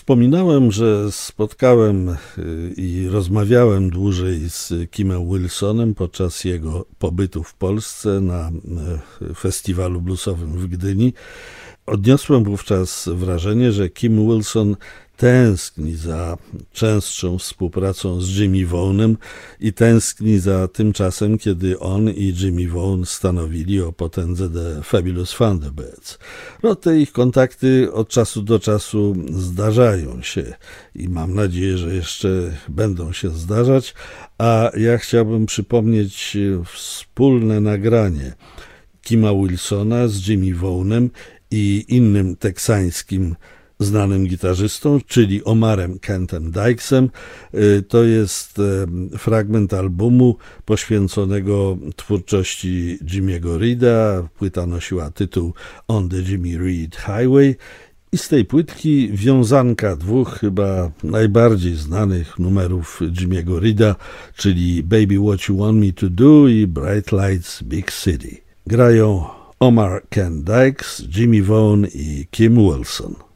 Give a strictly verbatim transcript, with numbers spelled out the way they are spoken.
Wspominałem, że spotkałem i rozmawiałem dłużej z Kimem Wilsonem podczas jego pobytu w Polsce na festiwalu bluesowym w Gdyni. Odniosłem wówczas wrażenie, że Kim Wilson tęskni za częstszą współpracą z Jimmy Vaughanem i tęskni za tym czasem, kiedy on i Jimmy Vaughan stanowili o potędze The Fabulous Thunderbirds. No, te ich kontakty od czasu do czasu zdarzają się i mam nadzieję, że jeszcze będą się zdarzać, a ja chciałbym przypomnieć wspólne nagranie Kima Wilsona z Jimmy Vaughanem i innym teksańskim znanym gitarzystą, czyli Omarem Kentem Dykesem. To jest fragment albumu poświęconego twórczości Jimmy'ego Reeda. Płyta nosiła tytuł On the Jimmy Reed Highway i z tej płytki wiązanka dwóch chyba najbardziej znanych numerów Jimmy'ego Reeda, czyli Baby What You Want Me To Do i Bright Lights Big City. Grają Omar Kent Dykes, Jimmy Vaughan i Kim Wilson.